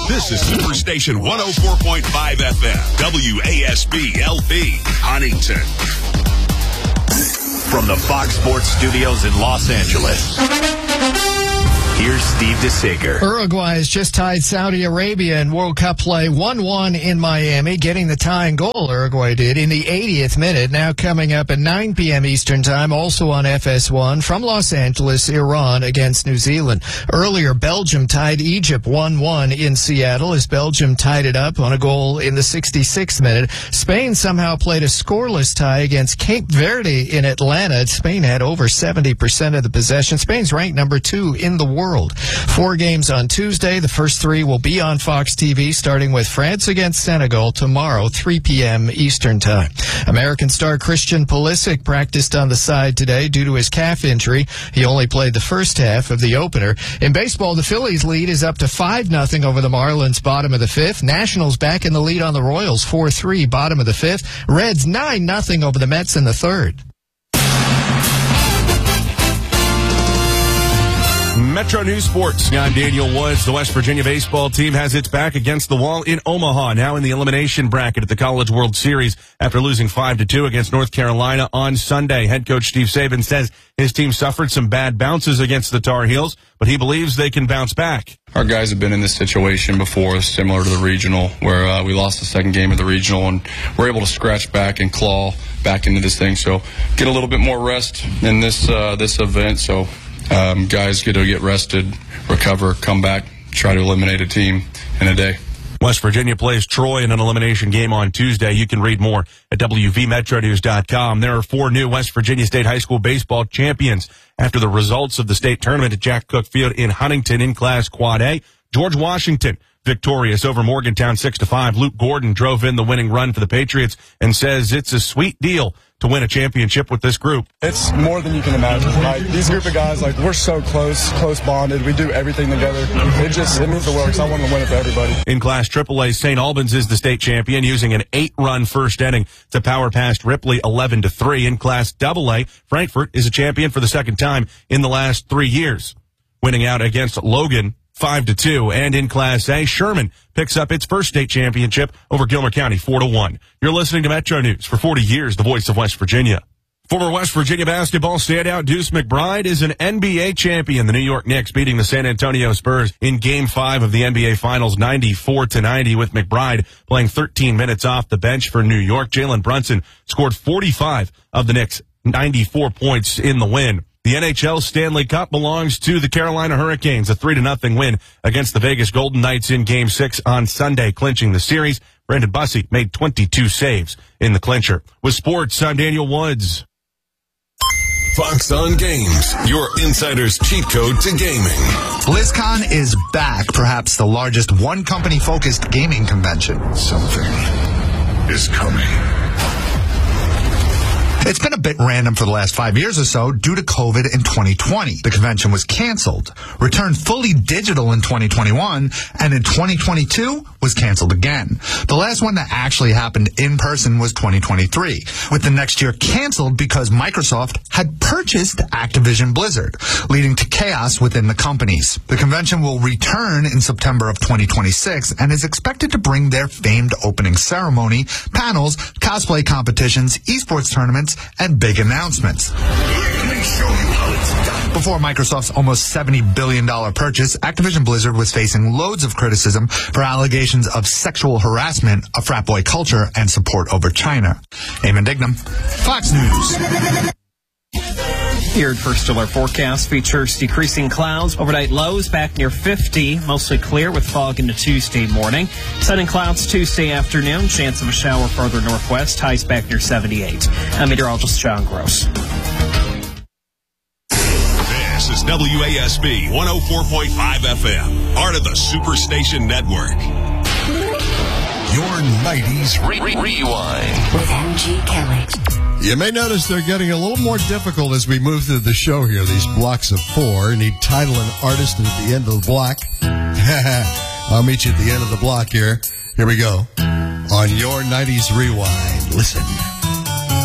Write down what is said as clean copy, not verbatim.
This is Superstation 104.5 FM, WASB LP, Huntington. From the Fox Sports Studios in Los Angeles, here's Steve DeSager. Uruguay has just tied Saudi Arabia in World Cup play 1-1 in Miami, getting the tying goal, Uruguay did, in the 80th minute. Now coming up at 9 p.m. Eastern Time, also on FS1, from Los Angeles, Iran against New Zealand. Earlier, Belgium tied Egypt 1-1 in Seattle as Belgium tied it up on a goal in the 66th minute. Spain somehow played a scoreless tie against Cape Verde in Atlanta. Spain had over 70% of the possession. Spain's ranked number 2 in the world. 4 games on Tuesday. The first 3 will be on Fox TV, starting with France against Senegal tomorrow, 3 p.m. Eastern Time. American star Christian Pulisic practiced on the side today due to his calf injury. He only played the first half of the opener. In baseball, the Phillies lead is up to 5-0 over the Marlins, bottom of the 5th. Nationals back in the lead on the Royals, 4-3, bottom of the 5th. Reds 9-0 over the Mets in the 3rd. Metro News Sports. I'm Daniel Woods. The West Virginia baseball team has its back against the wall in Omaha, now in the elimination bracket at the College World Series after losing 5-2 against North Carolina on Sunday. Head coach Steve Saban says his team suffered some bad bounces against the Tar Heels, but he believes they can bounce back. Our guys have been in this situation before, similar to the regional, where we lost the second game of the regional, and we're able to scratch back and claw back into this thing. So get a little bit more rest in this event. So guys get to get rested, recover, come back, try to eliminate a team in a day. West Virginia plays Troy in an elimination game on Tuesday. You can read more at WVMetroNews.com. There are 4 new West Virginia State High School baseball champions after the results of the state tournament at Jack Cook Field in Huntington in Class Quad A. George Washington victorious over Morgantown 6-5. Luke Gordon drove in the winning run for the Patriots and says it's a sweet deal to win a championship with this group. It's more than you can imagine. Like, these group of guys, like, we're so close bonded. We do everything together. It means the world, because I want to win it for everybody. In Class AAA, St. Albans is the state champion, using an 8-run first inning to power past Ripley 11-3. In Class AA, Frankfort is a champion for the second time in the last 3 years, winning out against Logan 5-2. And in Class A, Sherman picks up its first state championship over Gilmer County 4-1. You're listening to Metro News. For 40 years, the voice of West Virginia. Former West Virginia basketball standout Deuce McBride is an NBA champion. The New York Knicks beating the San Antonio Spurs in Game 5 of the NBA Finals 94-90, with McBride playing 13 minutes off the bench for New York. Jalen Brunson scored 45 of the Knicks' 94 points in the win. The NHL Stanley Cup belongs to the Carolina Hurricanes, a 3-0 win against the Vegas Golden Knights in Game 6 on Sunday, clinching the series. Brandon Bussey made 22 saves in the clincher. With sports, I'm Daniel Woods. Fox on Games, your insider's cheat code to gaming. BlizzCon is back, perhaps the largest one-company-focused gaming convention. Something is coming. It's been a bit random for the last 5 years or so due to COVID in 2020. The convention was canceled, returned fully digital in 2021, and in 2022 was canceled again. The last one that actually happened in person was 2023, with the next year canceled because Microsoft had purchased Activision Blizzard, leading to chaos within the companies. The convention will return in September of 2026 and is expected to bring their famed opening ceremony, panels, cosplay competitions, esports tournaments, and big announcements. Let me show you how it's done. Before Microsoft's almost $70 billion purchase, Activision Blizzard was facing loads of criticism for allegations of sexual harassment, a frat boy culture, and support over China. Eamon Dignam, Fox News. Your first alert forecast features decreasing clouds, overnight lows back near 50, mostly clear with fog into Tuesday morning. Sun and clouds Tuesday afternoon, chance of a shower further northwest, highs back near 78. I'm meteorologist John Gross. This is WASB 104.5 FM, part of the Superstation Network. Your 90s Rewind with MG Kelly. You may notice they're getting a little more difficult as we move through the show here, these blocks of 4. Need title and artist at the end of the block. I'll meet you at the end of the block here. Here we go. On your 90s Rewind. Listen.